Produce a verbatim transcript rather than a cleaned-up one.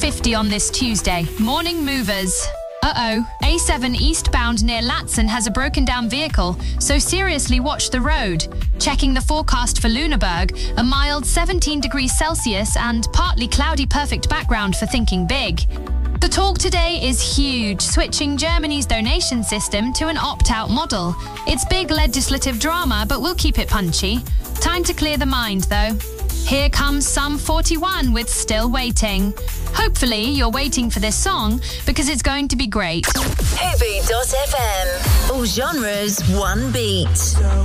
fifty on this Tuesday. Morning movers. Uh-oh. A seven eastbound near Latson has a broken down vehicle, so seriously watch the road. Checking the forecast for Lüneburg, a mild seventeen degrees Celsius and partly cloudy perfect background for thinking big. The talk today is huge, switching Germany's donation system to an opt-out model. It's big legislative drama, but we'll keep it punchy. Time to clear the mind, though. Here comes Sum forty-one with Still Waiting. Hopefully, you're waiting for this song because it's going to be great. Hoovy dot f m. All genres, one beat.